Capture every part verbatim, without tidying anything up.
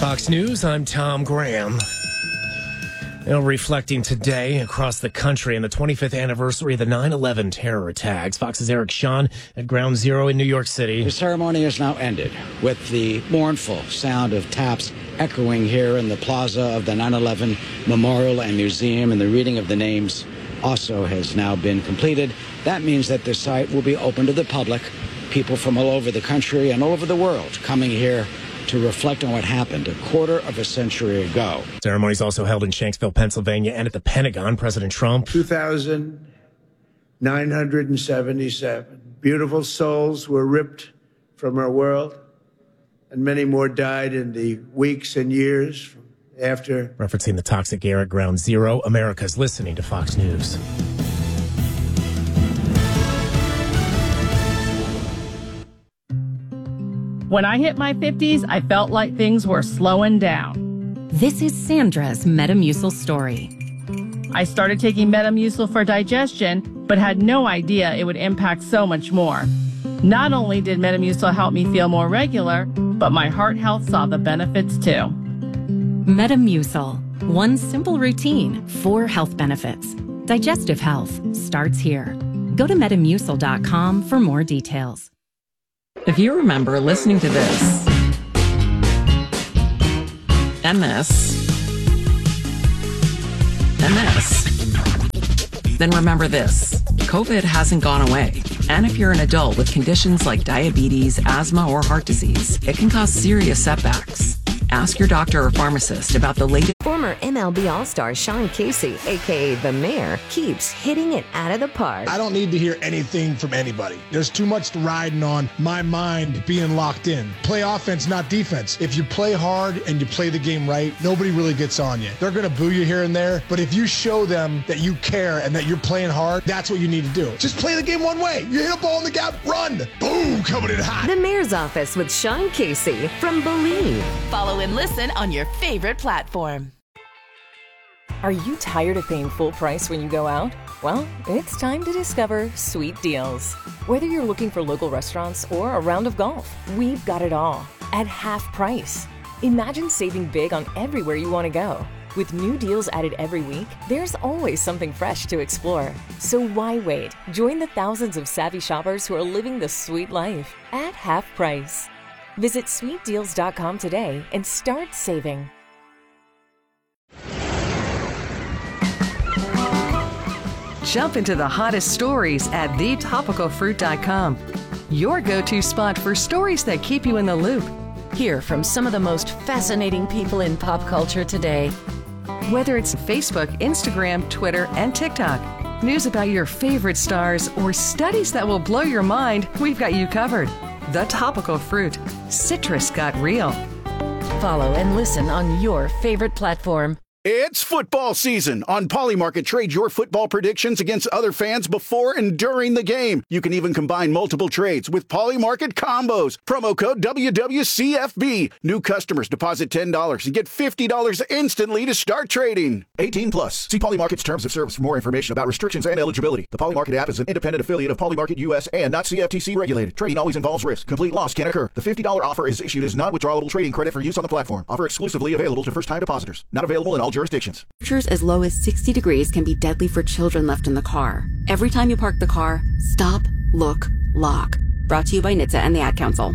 Fox News, I'm Tom Graham. You know, reflecting today across the country on the twenty-fifth anniversary of the nine eleven terror attacks. Fox's Eric Shawn at Ground Zero in New York City. The ceremony has now ended with the mournful sound of taps echoing here in the plaza of the nine eleven Memorial and Museum, and the reading of the names also has now been completed. That means that the site will be open to the public, people from all over the country and all over the world coming here to reflect on what happened a quarter of a century ago. Ceremonies also held in Shanksville, Pennsylvania, and at the Pentagon. President Trump. two thousand nine hundred seventy-seven beautiful souls were ripped from our world, and many more died in the weeks and years after. Referencing the toxic air at Ground Zero, America's listening to Fox News. When I hit my fifties, I felt like things were slowing down. This is Sandra's Metamucil story. I started taking Metamucil for digestion, but had no idea it would impact so much more. Not only did Metamucil help me feel more regular, but my heart health saw the benefits too. Metamucil. One simple routine, four health benefits. Digestive health starts here. Go to metamucil dot com for more details. If you remember listening to this, and this, and this, then remember this. COVID hasn't gone away. And if you're an adult with conditions like diabetes, asthma, or heart disease, it can cause serious setbacks. Ask your doctor or pharmacist about the latest. Former M L B All-Star Sean Casey, a k a. The Mayor, keeps hitting it out of the park. I don't need to hear anything from anybody. There's too much riding on my mind being locked in. Play offense, not defense. If you play hard and you play the game right, nobody really gets on you. They're going to boo you here and there, but if you show them that you care and that you're playing hard, that's what you need to do. Just play the game one way. You hit a ball in the gap, run. Boom, coming in hot. The Mayor's Office with Sean Casey from Believe. Follow and listen on your favorite platform. Are you tired of paying full price when you go out? Well, it's time to discover Sweet Deals. Whether you're looking for local restaurants or a round of golf, we've got it all at half price. Imagine saving big on everywhere you want to go. With new deals added every week, there's always something fresh to explore. So why wait? Join the thousands of savvy shoppers who are living the sweet life at half price. Visit sweet deals dot com today and start saving. Jump into the hottest stories at the topical fruit dot com. Your go-to spot for stories that keep you in the loop. Hear from some of the most fascinating people in pop culture today. Whether it's Facebook, Instagram, Twitter, and TikTok, news about your favorite stars, or studies that will blow your mind, we've got you covered. The Topical Fruit. Citrus got real. Follow and listen on your favorite platform. It's football season. On Polymarket, trade your football predictions against other fans before and during the game. You can even combine multiple trades with Polymarket combos. Promo code W W C F B. New customers deposit ten dollars and get fifty dollars instantly to start trading. eighteen plus. See Polymarket's terms of service for more information about restrictions and eligibility. The Polymarket app is an independent affiliate of Polymarket U S and not C F T C regulated. Trading always involves risk. Complete loss can occur. The fifty dollars offer is issued as non-withdrawable trading credit for use on the platform. Offer exclusively available to first-time depositors. Not available in all jurisdictions. Temperatures as low as sixty degrees can be deadly for children left in the car. Every time you park the car, stop, look, lock. Brought to you by N H T S A and the Ad Council.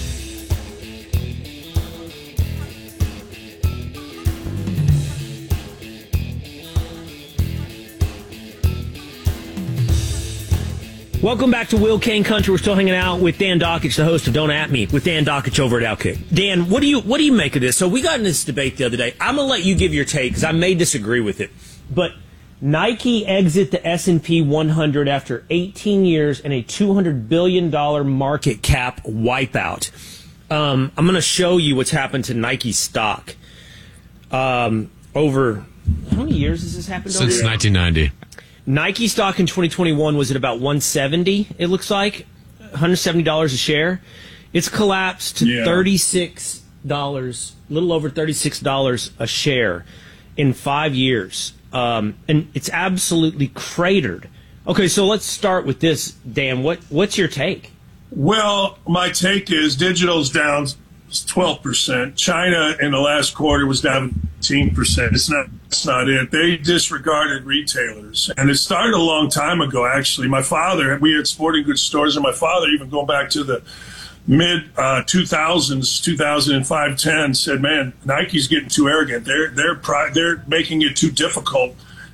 Welcome back to Will Kane Country. We're still hanging out with Dan Dockich, the host of Don't At Me, with Dan Dockich over at Outkick. Dan, what do you what do you make of this? So we got in this debate the other day. I'm going to let you give your take because I may disagree with it. But Nike exit the S and P one hundred after eighteen years and a two hundred billion dollars market cap wipeout. Um, I'm going to show you what's happened to Nike stock um, over, how many years has this happened? Since over nineteen ninety. Nike stock in twenty twenty-one was at about one hundred seventy dollars, it looks like, one hundred seventy dollars a share. It's collapsed to yeah. thirty-six dollars, a little over thirty-six dollars a share in five years. Um, and it's absolutely cratered. Okay, so let's start with this, Dan. What What's your take? Well, my take is digital's down It's twelve percent. China in the last quarter was down fifteen percent. It's not, it's not it. They disregarded retailers. And it started a long time ago, actually. My father, we had sporting goods stores, and my father, even going back to the mid uh, two thousands, two thousand five, ten, said, man, Nike's getting too arrogant. They're, they're, pri- they're making it too difficult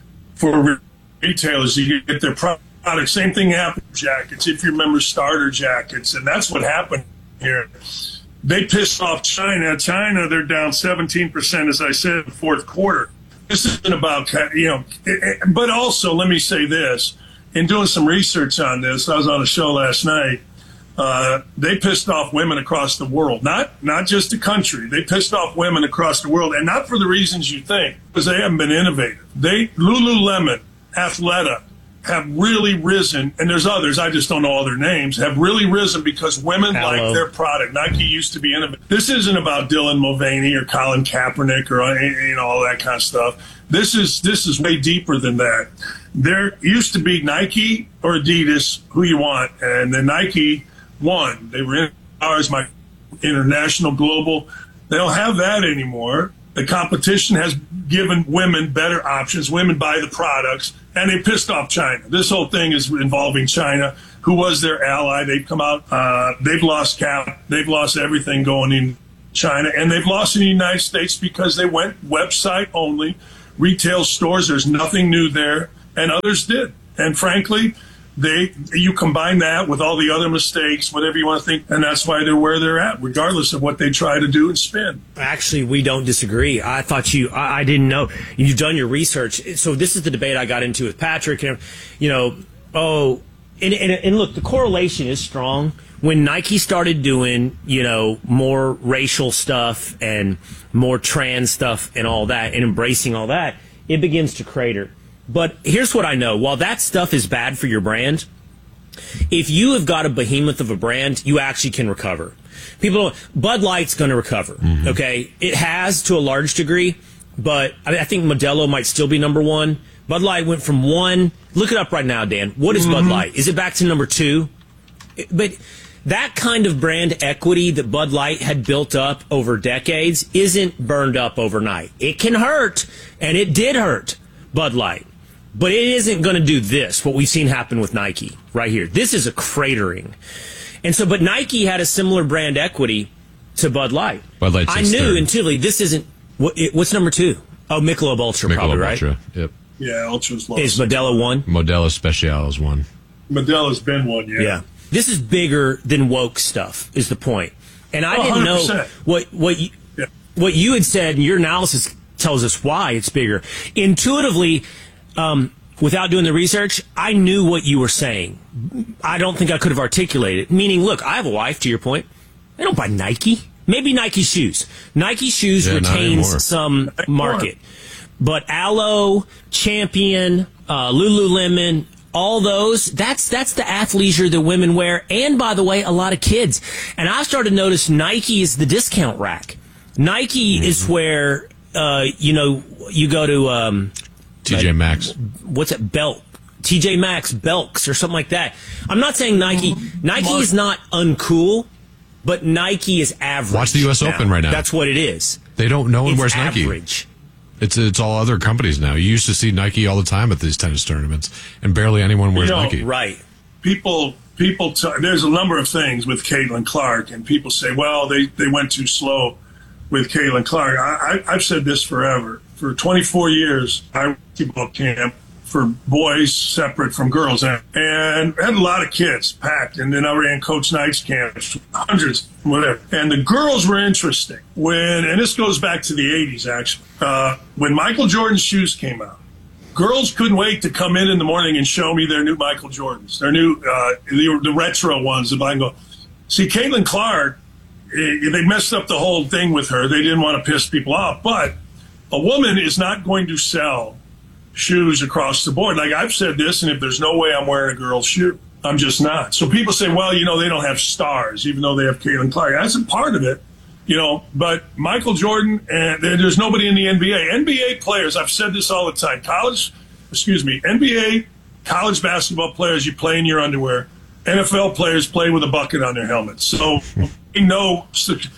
for retailers to get their products. Same thing happened with jackets, if you remember starter jackets. And that's what happened here. They pissed off China. China, they're down seventeen percent, as I said, in the fourth quarter. This isn't about, you know, but also let me say this. In doing some research on this, I was on a show last night. Uh, they pissed off women across the world, not not just the country. They pissed off women across the world, and not for the reasons you think, because they haven't been innovative. They Lululemon, Athleta, have really risen, and there's others, I just don't know all their names, have really risen because women Hello. like their product. Nike used to be innovative. This isn't about Dylan Mulvaney or Colin Kaepernick or you know all that kind of stuff. This is this is way deeper than that. There used to be Nike or Adidas, who you want, and the Nike won. They were in ours, my international, global. They don't have that anymore. The competition has given women better options. Women buy the products, and they pissed off China. This whole thing is involving China, who was their ally. They've come out, uh, they've lost cap, they've lost everything going in China, and they've lost in the United States because they went website only, retail stores. There's nothing new there, and others did. And frankly, They, you combine that with all the other mistakes, whatever you want to think, and that's why they're where they're at, regardless of what they try to do and spin. Actually, we don't disagree. I thought you, I, I didn't know. You've done your research. So this is the debate I got into with Patrick. And, you know, oh, and, and, and look, the correlation is strong. When Nike started doing, you know, more racial stuff and more trans stuff and all that and embracing all that, it begins to crater. But here's what I know. While that stuff is bad for your brand, if you have got a behemoth of a brand, you actually can recover. People, Bud Light's going to recover, mm-hmm. okay? It has to a large degree, but I, I think Modelo might still be number one. Bud Light went from one. Look it up right now, Dan. What is mm-hmm. Bud Light? Is it back to number two? But that kind of brand equity that Bud Light had built up over decades isn't burned up overnight. It can hurt, and it did hurt Bud Light. But it isn't going to do this, what we've seen happen with Nike right here. This is a cratering. And so, but Nike had a similar brand equity to Bud Light. Bud Light's I knew third. Intuitively this isn't, what, it, what's number two? Oh, Michelob Ultra, Michelob probably, right? Ultra, yep. Yeah, Ultra's low. Is Modelo one? Modelo Special is one. Modelo's been one, yeah. Yeah. This is bigger than woke stuff, is the point. And I oh, didn't know what, what, you, yeah. what you had said, and your analysis tells us why it's bigger. Intuitively, Um, without doing the research, I knew what you were saying. I don't think I could have articulated it. Meaning, look, I have a wife, to your point. I don't buy Nike. Maybe Nike shoes. Nike shoes yeah, retains some market. But Aloe, Champion, uh, Lululemon, all those, that's that's the athleisure that women wear. And, by the way, a lot of kids. And I started to notice Nike is the discount rack. Nike mm-hmm. is where, uh, you know, you go to... Um, T J Maxx. What's that? Belk. T J Maxx, Belks, or something like that. I'm not saying Nike. Nike is not uncool, but Nike is average. Watch the U S now. Open right now. That's what it is. They don't. No one it's wears average. Nike. It's it's all other companies now. You used to see Nike all the time at these tennis tournaments, and barely anyone wears you know, Nike. Right. People. People. T- there's a number of things with Caitlin Clark, and people say, well, they, they went too slow with Caitlin Clark. I, I, I've said this forever. For twenty-four years, I ran basketball camp for boys separate from girls, and, and had a lot of kids packed. And then I ran Coach Knight's camps, hundreds, whatever. And the girls were interesting. When, and this goes back to the eighties, actually. Uh, when Michael Jordan's shoes came out, girls couldn't wait to come in in the morning and show me their new Michael Jordans, their new, uh, the, the retro ones. If I can go, see, Caitlin Clark, they messed up the whole thing with her. They didn't want to piss people off, but a woman is not going to sell shoes across the board. Like I've said this, and if there's no way I'm wearing a girl's shoe, I'm just not. So people say, well, you know, they don't have stars, even though they have Caitlin Clark. That's a part of it, you know. But Michael Jordan, and there's nobody in the N B A. N B A players, I've said this all the time. College, excuse me, N B A, college basketball players, you play in your underwear. N F L players play with a bucket on their helmets. So you know,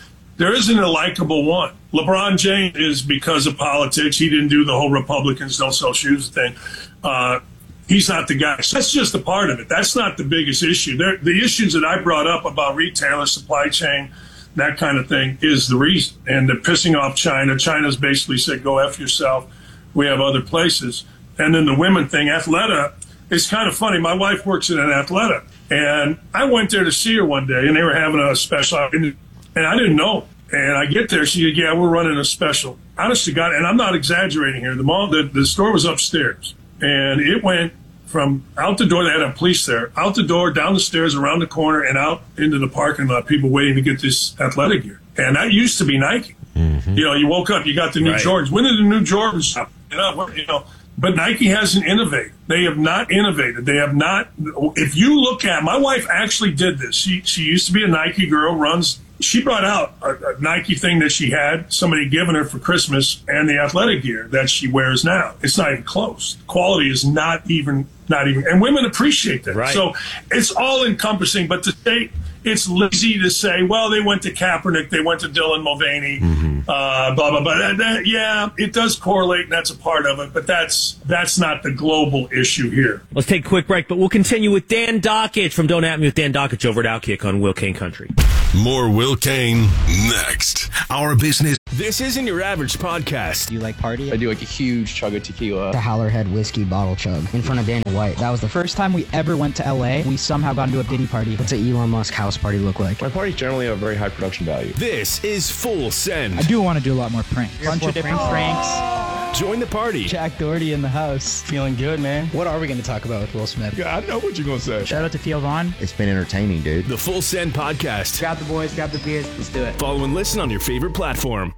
there isn't a likable one. LeBron James is because of politics. He didn't do the whole Republicans don't sell shoes thing. Uh, he's not the guy. So that's just a part of it. That's not the biggest issue. There, the issues that I brought up about retailers, supply chain, that kind of thing is the reason. And they're pissing off China. China's basically said, go F yourself. We have other places. And then the women thing, Athleta, it's kind of funny. My wife works at an Athleta. And I went there to see her one day, and they were having a special, and I didn't know. And I get there, she said, yeah, we're running a special. Honest to God, and I'm not exaggerating here, the mall, the, the store was upstairs. And it went from out the door, they had a police there, out the door, down the stairs, around the corner, and out into the parking lot, people waiting to get this athletic gear. And that used to be Nike. Mm-hmm. You know, you woke up, you got the new right. Jordans. When did the new Jordans come? You know, you know, but Nike hasn't innovated. They have not innovated. They have not. If you look at, my wife actually did this. She she used to be a Nike girl, runs. She brought out a, a Nike thing that she had somebody given her for Christmas and the athletic gear that she wears now. It's not even close. The quality is not even, not even, and women appreciate that. Right. So it's all encompassing, but to say, it's lazy to say, well, they went to Kaepernick, they went to Dylan Mulvaney, mm-hmm. uh, blah, blah, blah. That, that, yeah, it does correlate, and that's a part of it, but that's that's not the global issue here. Let's take a quick break, but we'll continue with Dan Dockich from Don't At Me with Dan Dockich over at Outkick on Will Kane Country. More Will Kane next. Our business. This isn't your average podcast. Do you like party? I do like a huge chug of tequila. The Howlerhead whiskey bottle chug in front of Dana White. That was the first time we ever went to L A. We somehow got into a Diddy party. What's an Elon Musk house party look like? My parties generally have very high production value. This is Full Send. I do want to do a lot more pranks. A bunch of different pranks. pranks. Join the party. Jack Doherty in the house. Feeling good, man. What are we going to talk about with Will Smith? Yeah, I know what you're going to say. Shout out to Theo Vaughn. It's been entertaining, dude. The Full Send podcast. Grab the boys, grab the beers. Let's do it. Follow and listen on your favorite platform.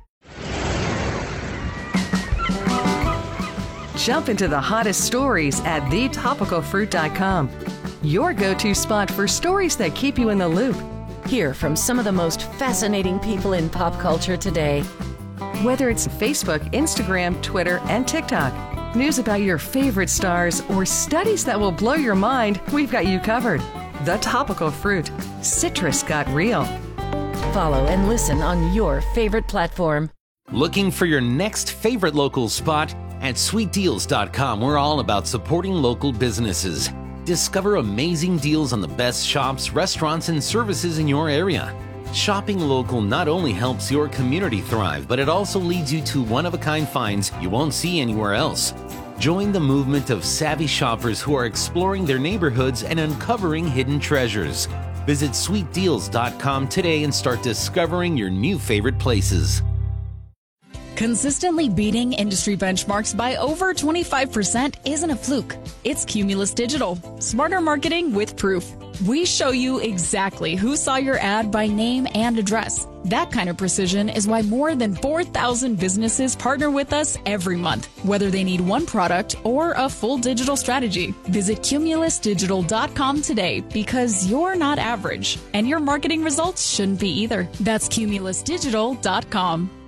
Jump into the hottest stories at the topical fruit dot com. Your go-to spot for stories that keep you in the loop. Hear from some of the most fascinating people in pop culture today. Whether it's Facebook, Instagram, Twitter, and TikTok, news about your favorite stars, or studies that will blow your mind, we've got you covered. The Topical Fruit. Citrus got real. Follow and listen on your favorite platform. Looking for your next favorite local spot? At sweet deals dot com, we're all about supporting local businesses. Discover amazing deals on the best shops, restaurants, and services in your area. Shopping local not only helps your community thrive, but it also leads you to one-of-a-kind finds you won't see anywhere else. Join the movement of savvy shoppers who are exploring their neighborhoods and uncovering hidden treasures. Visit sweet deals dot com today and start discovering your new favorite places. Consistently beating industry benchmarks by over twenty-five percent isn't a fluke. It's Cumulus Digital. Smarter marketing with proof. We show you exactly who saw your ad by name and address. That kind of precision is why more than four thousand businesses partner with us every month, whether they need one product or a full digital strategy. Visit cumulus digital dot com today because you're not average, and your marketing results shouldn't be either. That's cumulus digital dot com.